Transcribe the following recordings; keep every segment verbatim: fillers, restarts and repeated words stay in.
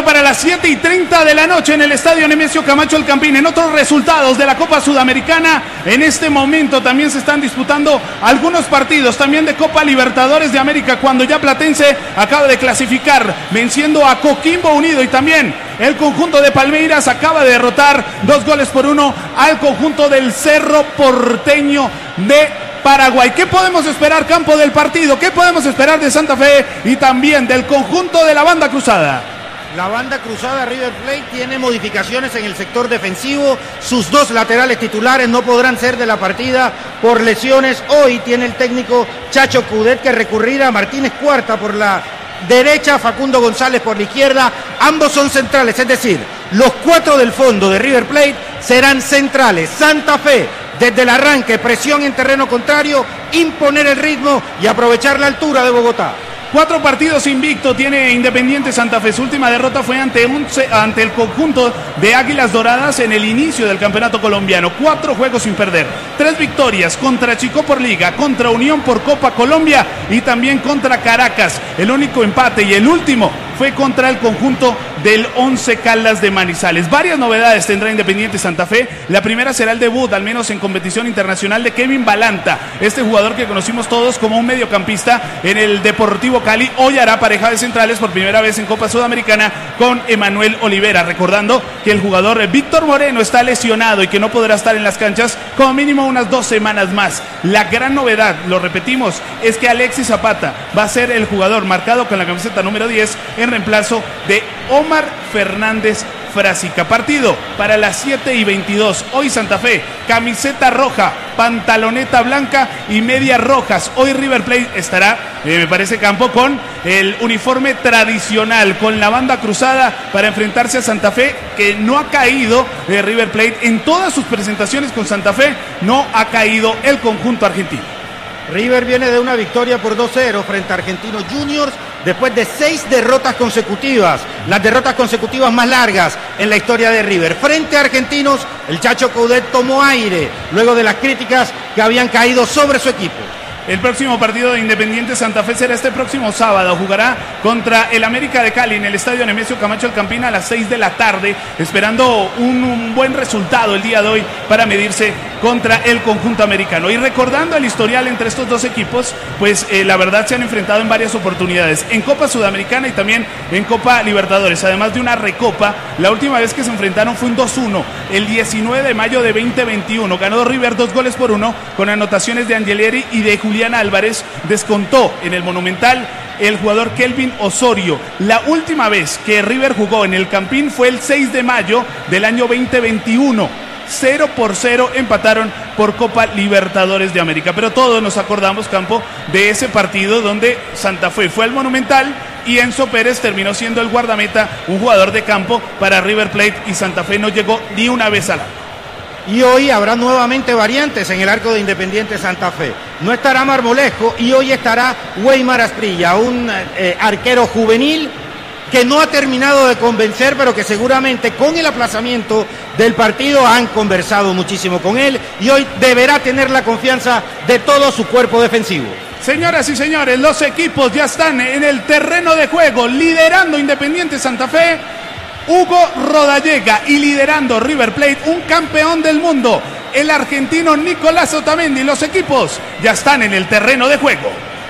partido para las siete y treinta de la noche en el Estadio Nemesio Camacho El Campín. En otros resultados de la Copa Sudamericana, en este momento también se están disputando algunos partidos también de Copa Libertadores de América, cuando ya Platense acaba de clasificar venciendo a Coquimbo Unido, y también el conjunto de Palmeiras acaba de derrotar dos goles por uno al conjunto del Cerro Porteño de Paraguay. ¿Qué podemos esperar, campo, del partido? ¿Qué podemos esperar de Santa Fe y también del conjunto de la banda cruzada? La banda cruzada River Plate tiene modificaciones en el sector defensivo. Sus dos laterales titulares no podrán ser de la partida por lesiones. Hoy tiene el técnico Chacho Coudet que recurrir a Martínez Cuarta por la derecha, Facundo González por la izquierda. Ambos son centrales, es decir, los cuatro del fondo de River Plate serán centrales. Santa Fe, desde el arranque, presión en terreno contrario, imponer el ritmo y aprovechar la altura de Bogotá. Cuatro partidos invicto tiene Independiente Santa Fe. Su última derrota fue ante, un, ante el conjunto de Águilas Doradas en el inicio del campeonato colombiano. Cuatro juegos sin perder. Tres victorias contra Chico por Liga, contra Unión por Copa Colombia y también contra Caracas. El único empate y el último fue contra el conjunto del Once Caldas de Manizales. Varias novedades tendrá Independiente Santa Fe. La primera será el debut, al menos en competición internacional, de Kevin Balanta, este jugador que conocimos todos como un mediocampista en el Deportivo Cali. Hoy hará pareja de centrales por primera vez en Copa Sudamericana con Emanuel Olivera, recordando que el jugador Víctor Moreno está lesionado y que no podrá estar en las canchas como mínimo unas dos semanas más. La gran novedad, lo repetimos, es que Alexis Zapata va a ser el jugador marcado con la camiseta número diez en reemplazo de Omar Fernández Frásica. Partido para las siete y veintidós. Hoy Santa Fe, camiseta roja, pantaloneta blanca y medias rojas. Hoy River Plate estará, eh, me parece, campo, con el uniforme tradicional, con la banda cruzada para enfrentarse a Santa Fe, que no ha caído de eh, River Plate. En todas sus presentaciones con Santa Fe no ha caído el conjunto argentino. River viene de una victoria por dos cero frente a Argentinos Juniors después de seis derrotas consecutivas, las derrotas consecutivas más largas en la historia de River. Frente a Argentinos, el Chacho Coudet tomó aire luego de las críticas que habían caído sobre su equipo. El próximo partido de Independiente Santa Fe será este próximo sábado. Jugará contra el América de Cali en el Estadio Nemesio Camacho El Campín a las seis de la tarde, esperando un, un buen resultado el día de hoy para medirse contra el conjunto americano. Y recordando el historial entre estos dos equipos, pues eh, la verdad se han enfrentado en varias oportunidades, en Copa Sudamericana y también en Copa Libertadores, además de una recopa. La última vez que se enfrentaron fue un dos uno, el diecinueve de mayo de veinte veintiuno. Ganó River dos goles por uno con anotaciones de Angelieri y de Julián Álvarez. Descontó en el Monumental el jugador Kelvin Osorio. La última vez que River jugó en el Campín fue el seis de mayo del año veinte veintiuno. cero por cero empataron por Copa Libertadores de América. Pero todos nos acordamos, campo, de ese partido donde Santa Fe fue al Monumental y Enzo Pérez terminó siendo el guardameta, un jugador de campo para River Plate, y Santa Fe no llegó ni una vez al arco. Y hoy habrá nuevamente variantes en el arco de Independiente Santa Fe. No estará Marmolejo y hoy estará Weimar Asprilla, un eh, arquero juvenil que no ha terminado de convencer, pero que seguramente con el aplazamiento del partido han conversado muchísimo con él y hoy deberá tener la confianza de todo su cuerpo defensivo. Señoras y señores, los equipos ya están en el terreno de juego, liderando Independiente Santa Fe, Hugo Rodallega, y liderando River Plate, un campeón del mundo, el argentino Nicolás Otamendi. Los equipos ya están en el terreno de juego.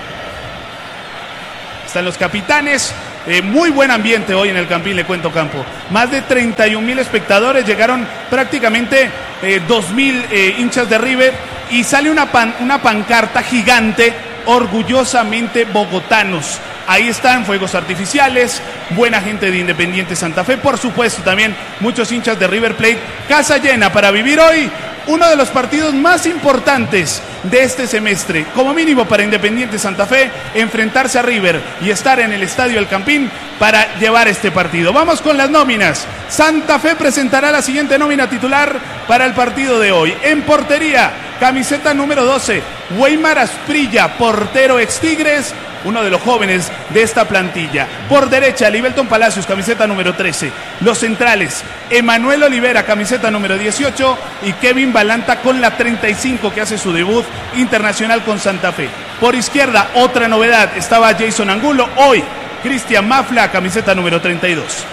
Están los capitanes. Eh, muy buen ambiente hoy en el Campín, le cuento, campo. Más de treinta y un mil espectadores, llegaron prácticamente eh, dos mil eh, hinchas de River, y sale una, pan, una pancarta gigante, orgullosamente bogotanos. Ahí están fuegos artificiales, buena gente de Independiente Santa Fe, por supuesto también muchos hinchas de River Plate. Casa llena para vivir hoy uno de los partidos más importantes de este semestre, como mínimo para Independiente Santa Fe, enfrentarse a River y estar en el Estadio El Campín para llevar este partido. Vamos con las nóminas. Santa Fe presentará la siguiente nómina titular para el partido de hoy. En portería, camiseta número doce, Weimar Asprilla, portero ex Tigres, uno de los jóvenes de esta plantilla. Por derecha, Libelton Palacios, camiseta número trece. Los centrales, Emanuel Olivera, camiseta número dieciocho, y Kevin Balanta con la treinta y cinco, que hace su debut internacional con Santa Fe. Por izquierda, otra novedad, estaba Jason Angulo. Hoy, Cristian Mafla, camiseta número treinta y dos.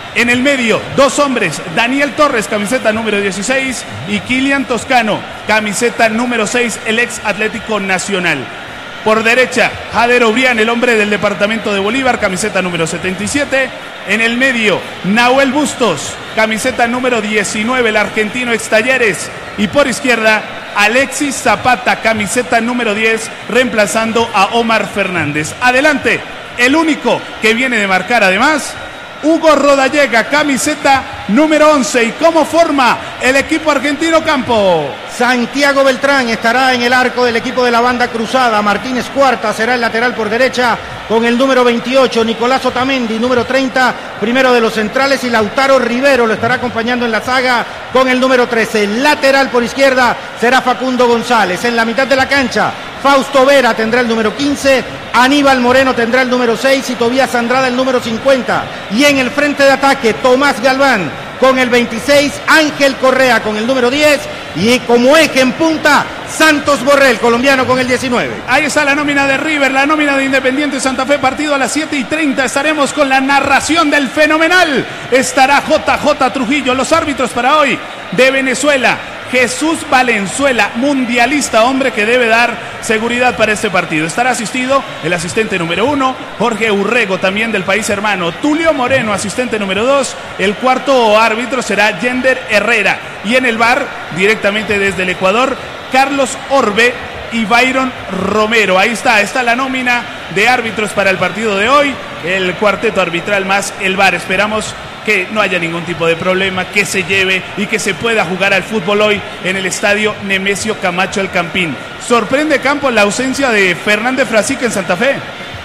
En el medio, dos hombres, Daniel Torres, camiseta número dieciséis, y Kilian Toscano, camiseta número seis, el ex Atlético Nacional. Por derecha, Jader Obrián, el hombre del departamento de Bolívar, camiseta número setenta y siete. En el medio, Nahuel Bustos, camiseta número diecinueve, el argentino ex Talleres. Y por izquierda, Alexis Zapata, camiseta número diez, reemplazando a Omar Fernández. Adelante, el único que viene de marcar además, Hugo Rodallega, camiseta número once. ¿Y cómo forma el equipo argentino, Campo? Santiago Beltrán estará en el arco del equipo de la banda cruzada. Martínez Cuarta será el lateral por derecha con el número veintiocho. Nicolás Otamendi, número treinta, primero de los centrales. Y Lautaro Rivero lo estará acompañando en la saga con el número trece. El lateral por izquierda será Facundo González. En la mitad de la cancha, Fausto Vera tendrá el número quince. Aníbal Moreno tendrá el número seis y Tobías Andrada el número cincuenta. Y en el frente de ataque, Tomás Galván con el veintiséis, Ángel Correa con el número diez y como eje en punta, Santos Borrell, colombiano, con el diecinueve. Ahí está la nómina de River, la nómina de Independiente Santa Fe, partido a las siete y treinta. Estaremos con la narración del fenomenal. Estará J J Trujillo. Los árbitros para hoy de Venezuela, Jesús Valenzuela, mundialista, hombre que debe dar seguridad para este partido. Estará asistido el asistente número uno, Jorge Urrego, también del país hermano. Tulio Moreno, asistente número dos. El cuarto árbitro será Yender Herrera. Y en el V A R, directamente desde el Ecuador, Carlos Orbe y Byron Romero. Ahí está, está la nómina de árbitros para el partido de hoy. El cuarteto arbitral más el V A R. Esperamos que no haya ningún tipo de problema, que se lleve y que se pueda jugar al fútbol hoy en el estadio Nemesio Camacho El Campín. Sorprende, Campo, la ausencia de Fernández Frasica en Santa Fe.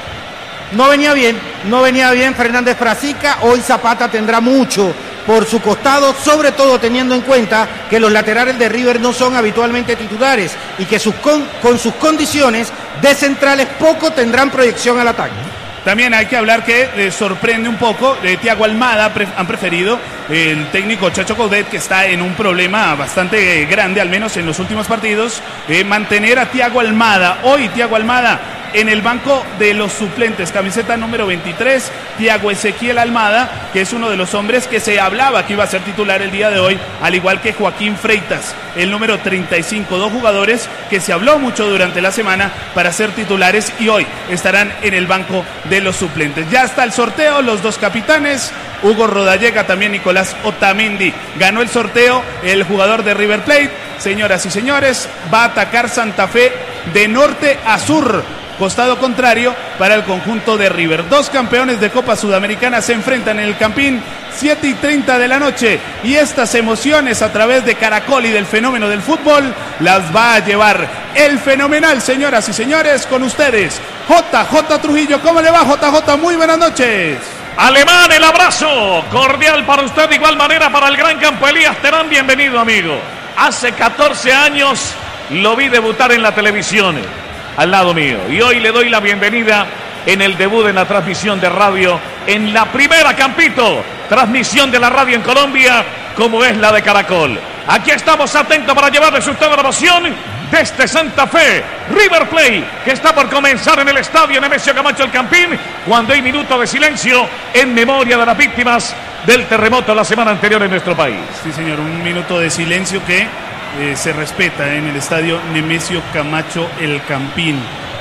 No venía bien, no venía bien Fernández Frasica. Hoy Zapata tendrá mucho por su costado, sobre todo teniendo en cuenta que los laterales de River no son habitualmente titulares y que sus con, con sus condiciones de centrales poco tendrán proyección al ataque. También hay que hablar que eh, sorprende un poco, eh, Thiago Almada pre han preferido eh, el técnico Chacho Coudet, que está en un problema bastante eh, grande, al menos en los últimos partidos, eh, mantener a Thiago Almada. Hoy Thiago Almada en el banco de los suplentes, camiseta número veintitrés, Thiago Ezequiel Almada, que es uno de los hombres que se hablaba que iba a ser titular el día de hoy, al igual que Joaquín Freitas, el número treinta y cinco, dos jugadores que se habló mucho durante la semana para ser titulares y hoy estarán en el banco de los suplentes. Ya está el sorteo, los dos capitanes, Hugo Rodallega, también Nicolás Otamendi. Ganó el sorteo el jugador de River Plate. Señoras y señores, va a atacar Santa Fe de norte a sur. Costado contrario para el conjunto de River. Dos campeones de Copa Sudamericana se enfrentan en el Campín, siete y treinta de la noche. Y estas emociones a través de Caracol y del fenómeno del fútbol las va a llevar el fenomenal, señoras y señores, con ustedes, J J Trujillo. ¿Cómo le va, J J? Muy buenas noches. Alemán, el abrazo cordial para usted, de igual manera para el gran Campo Elías Terán. Bienvenido, amigo. Hace catorce años lo vi debutar en la televisión al lado mío, y hoy le doy la bienvenida en el debut en la transmisión de radio, en la primera, Campito, transmisión de la radio en Colombia, como es la de Caracol. Aquí estamos atentos para llevarles a usted la emoción desde Santa Fe, River Plate, que está por comenzar en el estadio Nemesio Camacho El Campín, cuando hay minuto de silencio en memoria de las víctimas del terremoto la semana anterior en nuestro país. Sí, señor, un minuto de silencio que Eh, se respeta en el estadio Nemesio Camacho El Campín.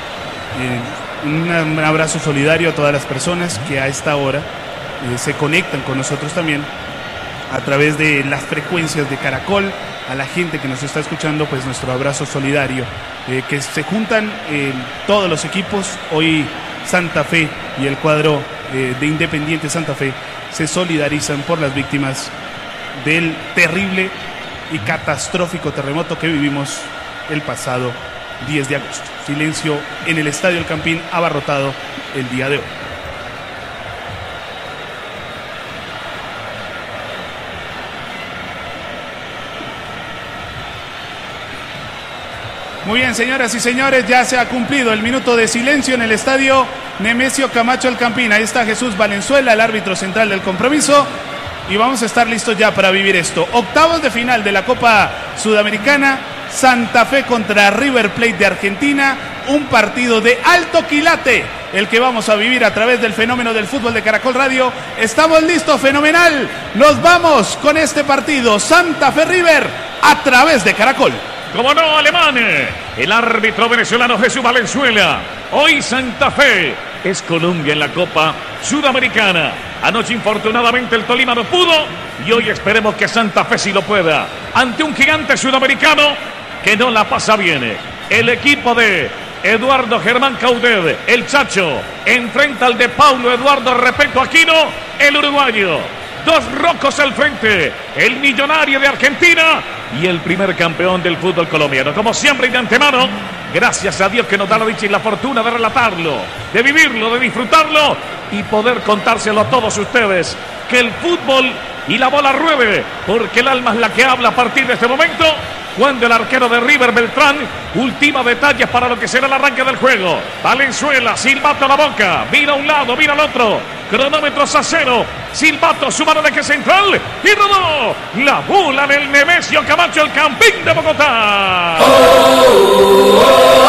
Eh, un, un abrazo solidario a todas las personas que a esta hora eh, se conectan con nosotros también a través de las frecuencias de Caracol. A la gente que nos está escuchando, pues nuestro abrazo solidario, eh, que se juntan eh, todos los equipos. Hoy Santa Fe y el cuadro eh, de Independiente Santa Fe se solidarizan por las víctimas del terrible y catastrófico terremoto que vivimos el pasado diez de agosto. Silencio en el estadio El Campín, abarrotado el día de hoy. Muy bien, señoras y señores, ya se ha cumplido el minuto de silencio en el estadio Nemesio Camacho El Campín. Ahí está Jesús Valenzuela, el árbitro central del compromiso. Y vamos a estar listos ya para vivir esto. Octavos de final de la Copa Sudamericana. Santa Fe contra River Plate de Argentina. un partido de alto quilate, el que vamos a vivir a través del fenómeno del fútbol de Caracol Radio. Estamos listos, fenomenal. Nos vamos con este partido, Santa Fe River, a través de Caracol. Como no, alemán, el árbitro venezolano Jesús Valenzuela. Hoy Santa Fe es Colombia en la Copa Sudamericana. Anoche infortunadamente el Tolima no pudo y hoy esperemos que Santa Fe sí lo pueda. Ante un gigante sudamericano que no la pasa bien. El equipo de Eduardo Germán Caudet, el Chacho, enfrenta al de Paulo Eduardo Repeto Aquino, el uruguayo. Dos rocos al frente, el millonario de Argentina y el primer campeón del fútbol colombiano. Como siempre y de antemano, gracias a Dios que nos da la dicha y la fortuna de relatarlo, de vivirlo, de disfrutarlo y poder contárselo a todos ustedes. Que el fútbol y la bola ruede, porque el alma es la que habla a partir de este momento, cuando el arquero de River, Beltrán, ultima detalles para lo que será el arranque del juego. Valenzuela, silbato a la boca, mira a un lado, mira al otro, cronómetros a cero, silbato, su mano de que central, y rodó la bula del Nemesio Camacho, el Campín de Bogotá. Oh, oh, oh,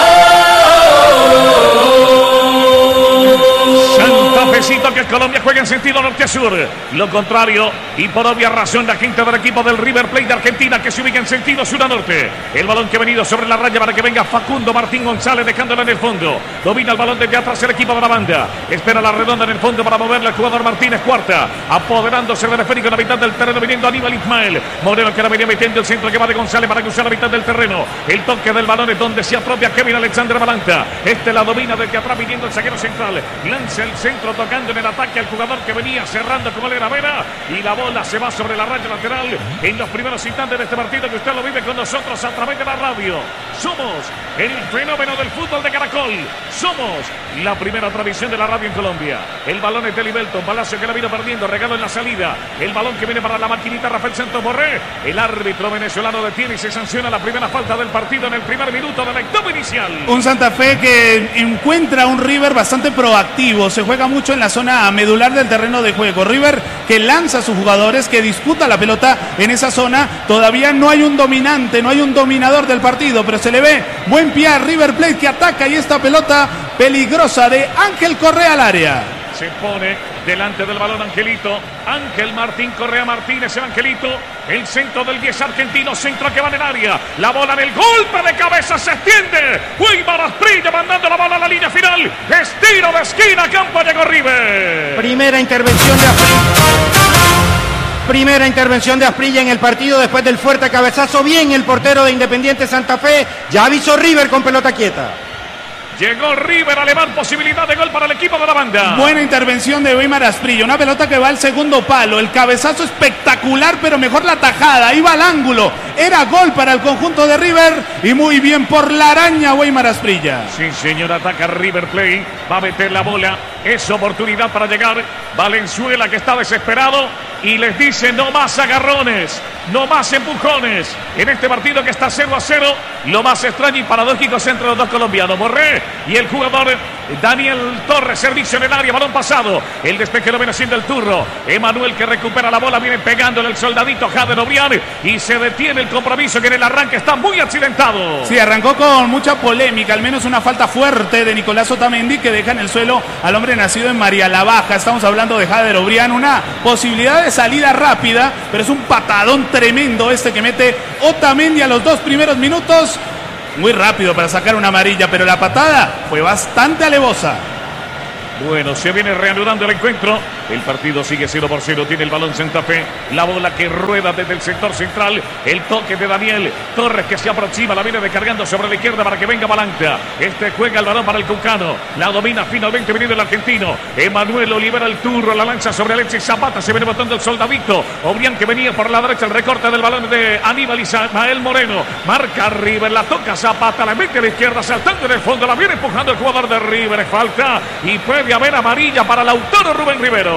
oh. Santa Fecito, que Colombia juega en sentido norte-sur, lo contrario, y por obvia razón la gente del equipo del River Plate de Argentina, que se ubica en sentido sur-norte. El balón que ha venido sobre la raya para que venga Facundo Martín González, dejándolo en el fondo. Domina el balón desde atrás el equipo de la banda. Espera la redonda en el fondo para moverle al jugador Martínez Cuarta, apoderándose del esférico en la mitad del terreno, viniendo Aníbal Ismael. Moreno, que ahora venía metiendo el centro que va de González para cruzar la mitad del terreno. El toque del balón es donde se apropia Kevin Alexander Balanta. Este la domina desde atrás, viniendo el zaguero central. Lanza el centro tocando en el ataque al jugador que venía cerrando como era Vera, y la bola se va sobre la raya lateral en los primeros instantes de este partido que usted lo vive con nosotros a través de la radio. Somos el fenómeno del fútbol de Caracol. Somos la primera transmisión de la radio en Colombia. El balón es de Libelton, Palacio que la vino perdiendo, regalo en la salida. El balón que viene para la maquinita Rafael Santos Borré. El árbitro venezolano detiene y se sanciona la primera falta del partido en el primer minuto de la etapa inicial. Un Santa Fe que encuentra un River bastante proactivo. Se juega mucho en la zona medular del terreno de juego. River que lanza a sus jugadores, que disputa la pelota en esa zona. Todavía no hay un dominante, no hay un dominador del partido, pero se le ve buen pie a River Plate, que ataca, y esta pelota peligrosa de Ángel Correa al área. Se pone delante del balón Angelito, Ángel Martín Correa Martínez, el Angelito, el centro del diez argentino, centro que va en el área, la bola en el golpe de cabeza se extiende, Weimar Asprilla mandando la bola a la línea final, estiro de esquina, campo llegó River. Primera intervención de Asprilla. Primera intervención de Asprilla en el partido después del fuerte cabezazo. Bien el portero de Independiente Santa Fe, ya avisó River con pelota quieta. Llegó River, alemán, posibilidad de gol para el equipo de la banda. Buena intervención de Weimar Asprilla, una pelota que va al segundo palo, el cabezazo espectacular, pero mejor la tajada, iba al ángulo, era gol para el conjunto de River, y muy bien por la araña Weimar Asprilla. Sí, señor, ataca River Plate, va a meter la bola, es oportunidad para llegar, Valenzuela que está desesperado, y les dice no más agarrones, no más empujones, en este partido que está cero a cero, lo más extraño y paradójico es entre los dos colombianos, Borré y el jugador Daniel Torres, servicio en el área, balón pasado, el despeje lo viene haciendo el turro, Emanuel que recupera la bola, viene pegándole el soldadito Jader Obrián, y se detiene el compromiso que en el arranque está muy accidentado. Sí, arrancó con mucha polémica, al menos una falta fuerte de Nicolás Otamendi que deja en el suelo al hombre nacido en María la Baja. Estamos hablando de Jader Obrián, una posibilidad de salida rápida, pero es un patadón tremendo este que mete Otamendi a los dos primeros minutos. Muy rápido para sacar una amarilla, pero la patada fue bastante alevosa. Bueno, se viene reanudando el encuentro. El partido sigue cero por cero. Tiene el balón Santa Fe. La bola que rueda desde el sector central. El toque de Daniel Torres que se aproxima. La viene descargando sobre la izquierda para que venga Balanta. Este juega el balón para el Cucano. La domina finalmente venido el argentino. Emanuel Olivera el turro. La lanza sobre Alexis Zapata. Se viene botando el soldadito. Obrián que venía por la derecha. El recorte del balón de Aníbal Ismael Moreno. Marca River. La toca Zapata. La mete a la izquierda. Saltando en el fondo. La viene empujando el jugador de River. Falta. Y puede haber amarilla para el autor Rubén Rivero.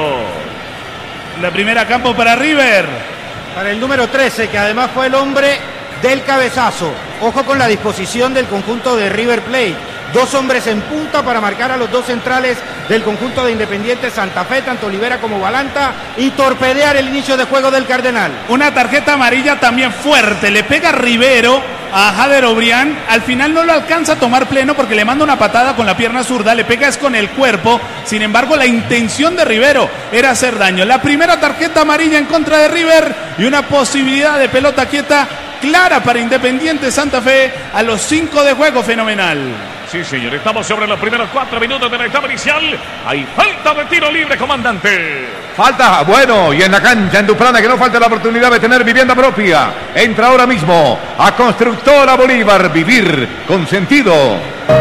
La primera campo para River. Para el número trece, que además fue el hombre del cabezazo. Ojo con la disposición del conjunto de River Plate. Dos hombres en punta para marcar a los dos centrales del conjunto de Independiente Santa Fe, tanto Olivera como Balanta, y torpedear el inicio de juego del Cardenal. Una tarjeta amarilla también fuerte. Le pega Rivero a Jader Obrián. Al final no lo alcanza a tomar pleno porque le manda una patada con la pierna zurda, le pega es con el cuerpo. Sin embargo, la intención de Rivero era hacer daño. La primera tarjeta amarilla en contra de River y una posibilidad de pelota quieta clara para Independiente Santa Fe a los cinco de juego. Fenomenal. Sí, señor, estamos sobre los primeros cuatro minutos de la etapa inicial. Hay falta de tiro libre, comandante. Falta, bueno, y en la cancha en Duprana, que no falta la oportunidad de tener vivienda propia. Entra ahora mismo a Constructora Bolívar, vivir con sentido.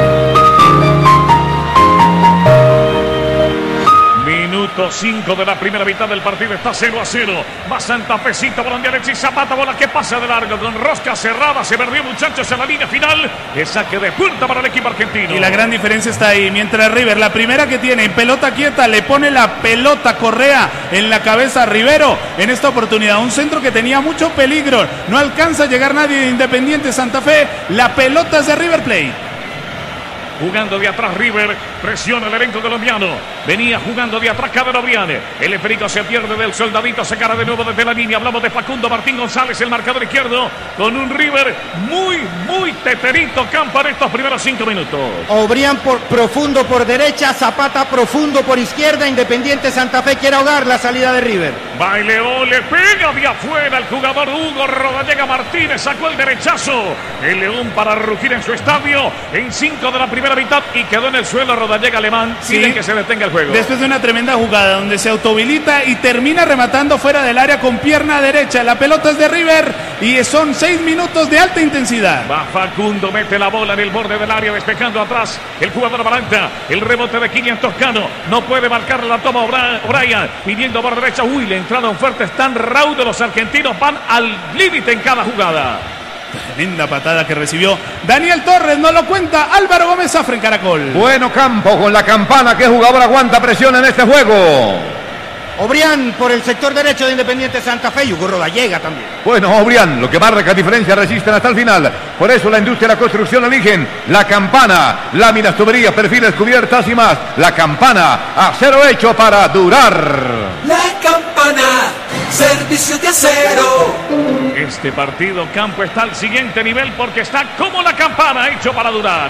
Minuto cinco de la primera mitad del partido, está cero a cero. Va Santa Fecito, balón de Alexis Zapata, bola que pasa de largo con rosca cerrada. Se perdió, muchachos, en la línea final. Es saque de puerta para el equipo argentino. Y la gran diferencia está ahí. Mientras River, la primera que tiene en pelota quieta, le pone la pelota Correa en la cabeza a Rivero. En esta oportunidad, un centro que tenía mucho peligro. No alcanza a llegar nadie de Independiente Santa Fe. La pelota es de River Plate. Jugando de atrás River, presiona el elenco colombiano. Venía jugando de atrás Jader Obrián. El esférico se pierde del soldadito, se cara de nuevo desde la línea. Hablamos de Facundo Martín González, el marcador izquierdo, con un River muy, muy teterito campo en estos primeros cinco minutos. Obrián por, profundo por derecha, Zapata profundo por izquierda. Independiente Santa Fe quiere ahogar la salida de River. Baileó, le pega de afuera el jugador Hugo Rodallega Martínez, sacó el derechazo. El León para rugir en su estadio en cinco de la primera mitad y quedó en el suelo Rodallega Alemán. Sí. Piden que se detenga el juego. Después de una tremenda jugada donde se autohabilita y termina rematando fuera del área con pierna derecha. La pelota es de River y son seis minutos de alta intensidad. Va Facundo, mete la bola en el borde del área, despejando atrás el jugador Balanta. El rebote de Kylian Toscano, no puede marcar la toma O'Brien, pidiendo por derecha. Uy, le entraron fuertes, tan raudos los argentinos, van al límite en cada jugada. Tremenda patada que recibió Daniel Torres, no lo cuenta Álvaro Gómez Zafra en Caracol. Bueno campo con la Campana, que jugador aguanta presión en este juego. Obrián por el sector derecho de Independiente Santa Fe y Hugo Rodallega también. Bueno, Obrián, lo que marca diferencia, resisten hasta el final. Por eso la industria de la construcción eligen la Campana, láminas, tuberías, perfiles, cubiertas y más. La Campana, acero hecho para durar. La Campana, servicio de acero. Este partido campo está al siguiente nivel porque está como la Campana, hecho para durar.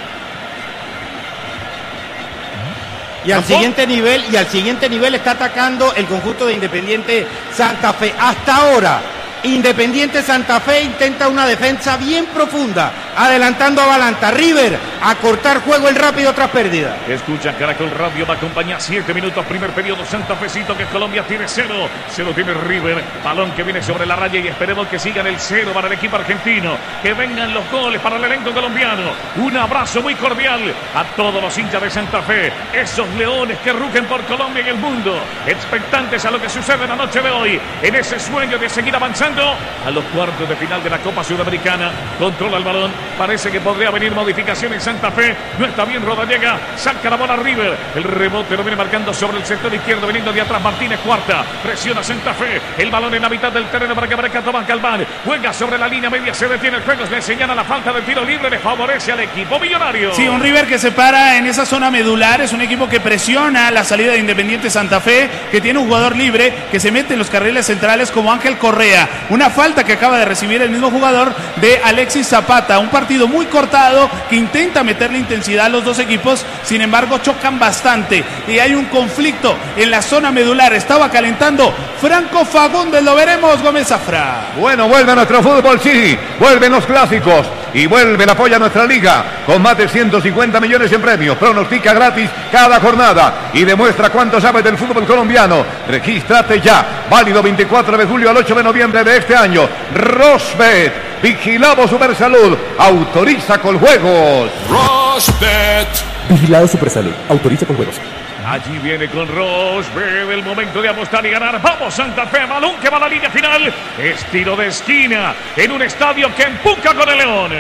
Y al siguiente nivel, y al siguiente nivel está atacando el conjunto de Independiente Santa Fe. Hasta ahora, Independiente Santa Fe intenta una defensa bien profunda, adelantando a Balanta. River a cortar juego el rápido tras pérdida. Escucha Caracol Radio, va a acompañar siete minutos, primer periodo. Santa Fecito, que Colombia tiene cero, cero tiene River, balón que viene sobre la raya y esperemos que sigan el cero para el equipo argentino, que vengan los goles para el elenco colombiano. Un abrazo muy cordial a todos los hinchas de Santa Fe, esos leones que rugen por Colombia y el mundo, expectantes a lo que sucede la noche de hoy, en ese sueño de seguir avanzando a los cuartos de final de la Copa Sudamericana. Controla el balón, parece que podría venir modificación en Santa Fe. No está bien Rodallega, saca la bola River, el rebote lo viene marcando sobre el sector izquierdo, viniendo de atrás Martínez, cuarta, presiona Santa Fe, el balón en la mitad del terreno para que aparezca Tomás Galván, juega sobre la línea media, se detiene el juego, le señala la falta de tiro libre, le favorece al equipo millonario. Sí, un River que se para en esa zona medular, es un equipo que presiona la salida de Independiente Santa Fe, que tiene un jugador libre, que se mete en los carriles centrales como Ángel Correa. Una falta que acaba de recibir el mismo jugador de Alexis Zapata. Un partido muy cortado que intenta meterle intensidad a los dos equipos. Sin embargo, chocan bastante y hay un conflicto en la zona medular. Estaba calentando Franco Fagundes. Lo veremos, Gómez Zafra. Bueno, vuelve a nuestro fútbol, sí. Vuelven los clásicos y vuelve el apoyo a nuestra liga con más de ciento cincuenta millones en premios. Pronostica gratis cada jornada y demuestra cuánto sabes del fútbol colombiano. Regístrate ya. Válido veinticuatro de julio al ocho de noviembre de este año. Rosbet, vigilado Supersalud, autoriza con juegos. Rosbet, vigilado Supersalud, autoriza con juegos. Allí viene con Rosbet el momento de apostar y ganar. Vamos Santa Fe, balón que va a la línea final. Es tiro de esquina en un estadio que empuja con el León.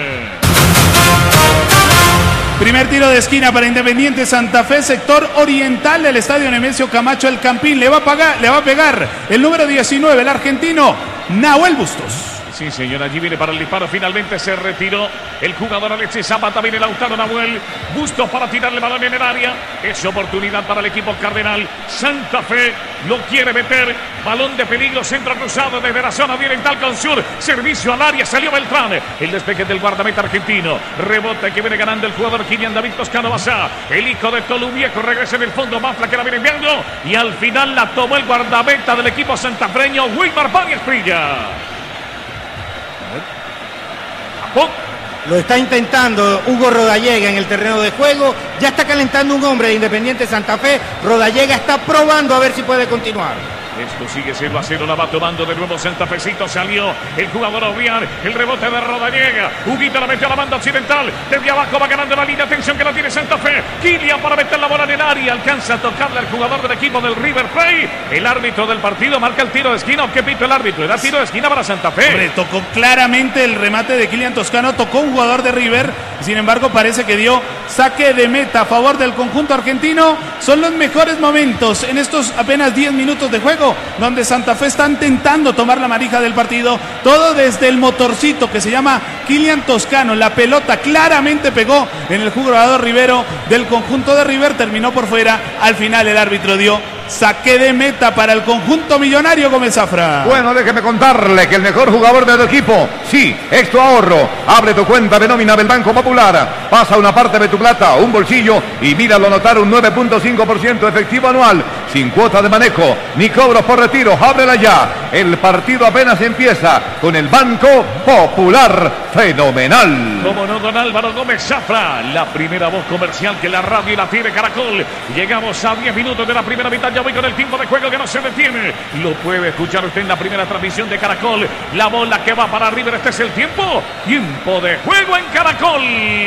Primer tiro de esquina para Independiente Santa Fe, sector oriental del estadio Nemesio Camacho El Campín. Le va a pagar, le va a pegar el número diecinueve, el argentino Nahuel Bustos. Sí, señor, allí viene para el disparo. Finalmente se retiró el jugador Alexis Zapata. Viene Lautaro Nahuel. Bustos para tirarle el balón en el área. Es oportunidad para el equipo cardenal. Santa Fe lo quiere meter. Balón de peligro. Centro cruzado desde la zona oriental con Sur. Servicio al área. Salió Beltrán. El despeje del guardameta argentino. Rebote que viene ganando el jugador Kylian David Toscano Basá. El hijo de Tolu Viejo regresa en el fondo. Mafla que la viene enviando. Y al final la tomó el guardameta del equipo santafreño. Wilmar Báñez Prilla. Lo está intentando Hugo Rodallega en el terreno de juego. Ya está calentando un hombre de Independiente Santa Fe. Rodallega está probando a ver si puede continuar. Esto sigue cero a cero, la va tomando de nuevo Santafecito, salió el jugador Obrián, el rebote de Rodallega, Huguito la metió a la banda occidental, desde abajo va ganando la línea, atención que la tiene Santa Fe, Kylian para meter la bola en el área, alcanza a tocarle al jugador del equipo del River Plate, el árbitro del partido marca el tiro de esquina, ¿o qué pito el árbitro? ¿Era tiro de esquina para Santa Fe? Hombre, tocó claramente el remate de Kylian Toscano, tocó un jugador de River, sin embargo parece que dio saque de meta a favor del conjunto argentino. Son los mejores momentos en estos apenas diez minutos de juego, donde Santa Fe está intentando tomar la manija del partido, todo desde el motorcito que se llama Kylian Toscano. La pelota claramente pegó en el jugador Rivero del conjunto de River, terminó por fuera. Al final el árbitro dio saque de meta para el conjunto millonario. Gómez Zafra. Bueno, déjeme contarle que el mejor jugador del equipo, sí, es tu ahorro. Abre tu cuenta de nómina del Banco Popular, pasa una parte de tu plata a un bolsillo y míralo anotar un nueve punto cinco por ciento efectivo anual, sin cuota de manejo ni cobros por retiro. Ábrela ya, el partido apenas empieza con el Banco Popular. Fenomenal. Como no, don Álvaro Gómez Zafra, la primera voz comercial que la radio y la tiene Caracol. Llegamos a diez minutos de la primera mitad. Ya voy con el tiempo de juego que no se detiene. Lo puede escuchar usted en la primera transmisión de Caracol. La bola que va para River. Este es el tiempo. Tiempo de juego en Caracol.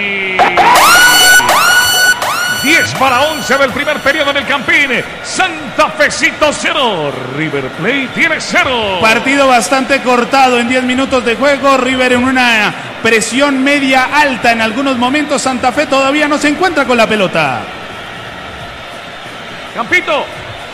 diez para once del primer periodo en el Campín. Santa Fecito cero. River Plate tiene cero. Partido bastante cortado en diez minutos de juego. River en una presión media alta en algunos momentos. Santa Fe todavía no se encuentra con la pelota. Campito.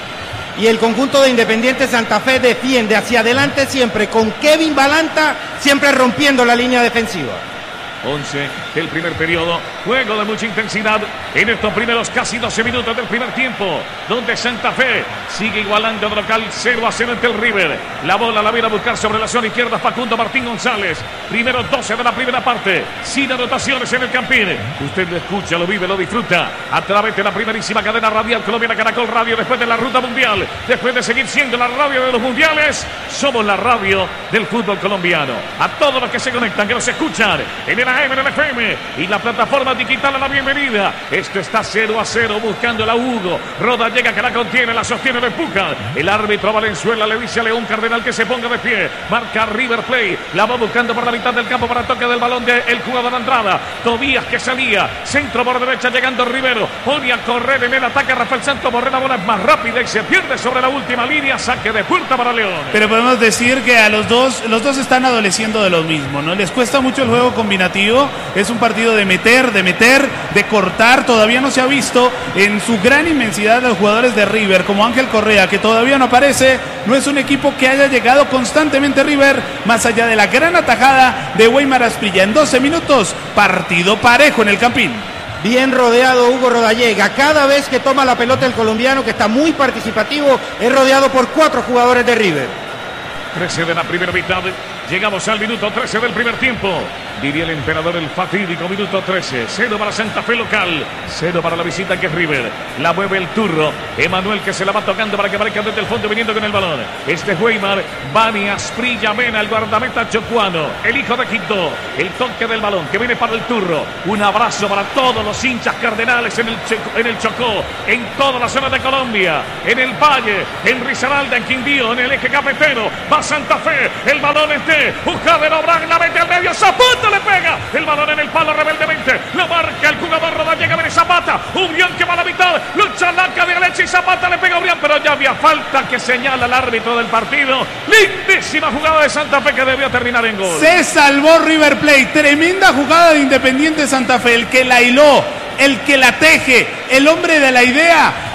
Y el conjunto de Independiente Santa Fe defiende hacia adelante siempre con Kevin Balanta, siempre rompiendo la línea defensiva. once del primer periodo, juego de mucha intensidad en estos primeros casi doce minutos del primer tiempo, donde Santa Fe sigue igualando de local cero a cero ante el River. La bola la viene a buscar sobre la zona izquierda Facundo Martín González. Primero doce de la primera parte, sin anotaciones en el Campín. Usted lo escucha, lo vive, lo disfruta a través de la primerísima cadena radial colombiana Caracol Radio. Después de la ruta mundial, después de seguir siendo la radio de los mundiales, somos la radio del fútbol colombiano. A todos los que se conectan, que nos escuchan en el A M, en el F M y la plataforma digital, a la bienvenida. Esto está cero a cero buscando la Hugo. Rodallega que la contiene, la sostiene, la empuja. El árbitro Valenzuela le dice a León Cardenal que se ponga de pie. Marca River Plate. La va buscando por la mitad del campo para toque del balón del jugador Andrada. Tobías que salía. Centro por derecha llegando Rivero. Pone a correr en el ataque Rafael Santos Borré. La bola es más rápida y se pierde sobre la última línea. Saque de puerta para León. Pero podemos decir que a los dos, los dos están adoleciendo de lo mismo, ¿no? Les cuesta mucho el juego combinativo. Es un partido de meter, de meter, de cortar. Todavía no se ha visto en su gran inmensidad los jugadores de River, como Ángel Correa, que todavía no aparece. No es un equipo que haya llegado constantemente River, más allá de la gran atajada de Weimar Asprilla. En doce minutos, partido parejo en el Campín. Bien rodeado Hugo Rodallega. Cada vez que toma la pelota el colombiano, que está muy participativo, es rodeado por cuatro jugadores de River. trece de la primera mitad. Llegamos al minuto trece del primer tiempo. Diría el emperador, el fatídico minuto trece. Cero para Santa Fe local. Cero para la visita que es River. La mueve el turro. Emanuel que se la va tocando para que aparezca desde el fondo viniendo con el balón. Este es Weimar. Bani Asprilla Mena, el guardameta chocuano. El hijo de Quito. El toque del balón que viene para el turro. Un abrazo para todos los hinchas cardenales en el, en el Chocó. En toda la zona de Colombia. En el Valle. En Risaralda, en Quindío. En el eje cafetero. Va Santa Fe. El balón es de Javier Obrán. La mete al medio. Zapata le pega. El balón en el palo rebeldemente. Lo marca el jugador Rodallega. Viene Zapata. Ubrián que va a la mitad. Lucha larga de Alexis Zapata. Le pega a Ubrián. Pero ya había falta que señala el árbitro del partido. Lindísima jugada de Santa Fe que debió terminar en gol. Se salvó River Plate. Tremenda jugada de Independiente Santa Fe. El que la hiló, el que la teje, el hombre de la idea.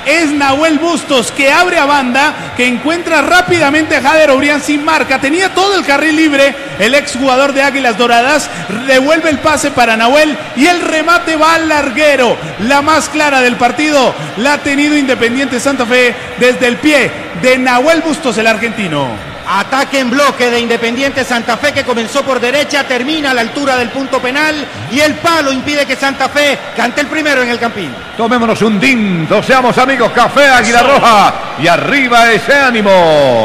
es Nahuel Bustos, que abre a banda, que encuentra rápidamente a Jader Obrián sin marca. Tenía todo el carril libre el exjugador de Águilas Doradas. Devuelve el pase para Nahuel y el remate va al larguero. La más clara del partido la ha tenido Independiente Santa Fe desde el pie de Nahuel Bustos, el argentino. Ataque en bloque de Independiente Santa Fe, que comenzó por derecha, termina a la altura del punto penal y el palo impide que Santa Fe cante el primero en el Campín. Tomémonos un tinto, seamos amigos, café Águila Roja y arriba ese ánimo.